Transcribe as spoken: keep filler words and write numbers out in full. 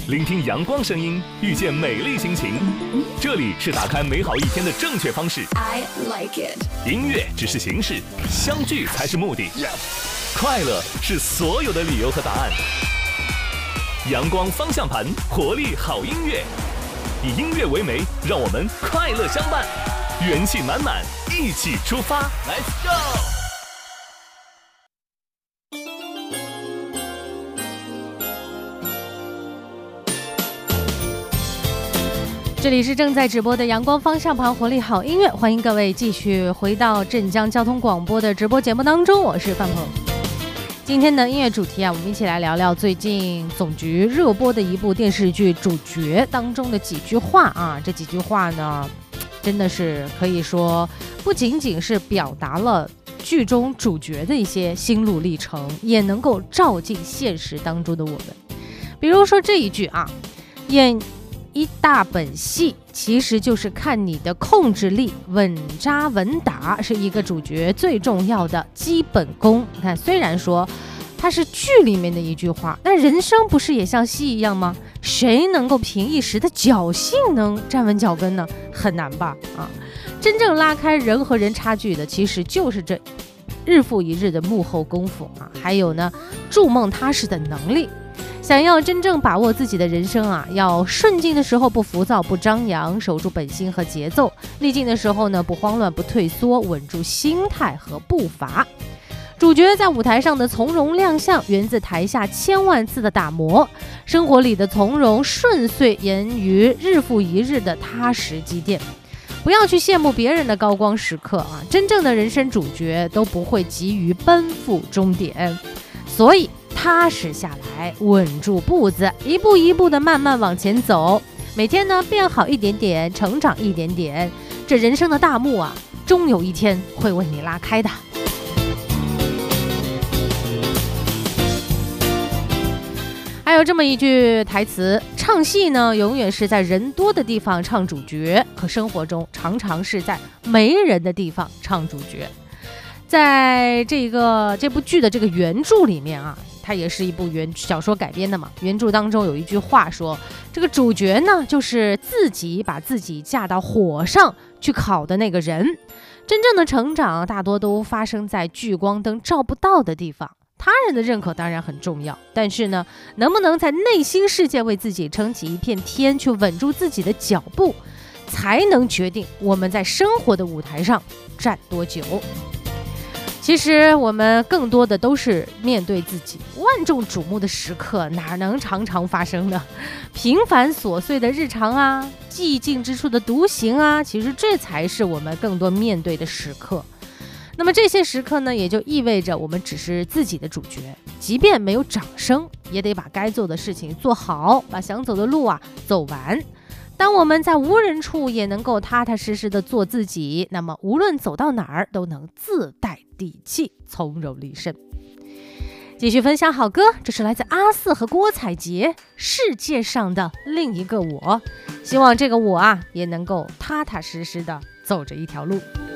聆听阳光声音，遇见美丽心情。这里是打开美好一天的正确方式。 I like it。 音乐只是形式，相聚才是目的。Yes。快乐是所有的理由和答案。阳光方向盘，活力好音乐，以音乐为媒，让我们快乐相伴，元气满满，一起出发 ，Let's go！ 这里是正在直播的阳光方向盘活力好音乐，欢迎各位继续回到镇江交通广播的直播节目当中，我是范鹏。今天的音乐主题啊，我们一起来聊聊最近总局热播的一部电视剧主角当中的几句话啊。这几句话呢，真的是可以说不仅仅是表达了剧中主角的一些心路历程，也能够照进现实当中的我们。比如说这一句啊，演一大本戏其实就是看你的控制力，稳扎稳打是一个主角最重要的基本功。你看，虽然说它是剧里面的一句话，但人生不是也像戏一样吗？谁能够凭一时的侥幸能站稳脚跟呢？很难吧啊！真正拉开人和人差距的，其实就是这日复一日的幕后功夫啊，还有呢，筑梦踏实的能力。想要真正把握自己的人生啊，要顺境的时候不浮躁不张扬，守住本心和节奏；逆境的时候呢，不慌乱不退缩，稳住心态和步伐。主角在舞台上的从容亮相，源自台下千万次的打磨；生活里的从容顺遂，源于日复一日的踏实积淀。不要去羡慕别人的高光时刻啊，真正的人生主角都不会急于奔赴终点，所以踏实下来，稳住步子，一步一步的慢慢往前走，每天呢变好一点点，成长一点点，这人生的大幕啊，终有一天会为你拉开的。还有这么一句台词，唱戏呢永远是在人多的地方唱主角，可生活中常常是在没人的地方唱主角。在这个这部剧的这个原著里面啊，它也是一部原小说改编的嘛。原著当中有一句话说，这个主角呢，就是自己把自己架到火上去烤的那个人。真正的成长大多都发生在聚光灯照不到的地方。他人的认可当然很重要，但是呢，能不能在内心世界为自己撑起一片天，去稳住自己的脚步，才能决定我们在生活的舞台上站多久。其实我们更多的都是面对自己，万众瞩目的时刻哪能常常发生呢？平凡琐碎的日常啊，寂静之处的独行啊，其实这才是我们更多面对的时刻。那么这些时刻呢，也就意味着我们只是自己的主角，即便没有掌声，也得把该做的事情做好，把想走的路啊走完。当我们在无人处也能够踏踏实实的做自己，那么无论走到哪儿都能自带底气，从容立身。继续分享好歌，这是来自阿四和郭采洁，世界上的另一个我。希望这个我啊，也能够踏踏实实的走着一条路。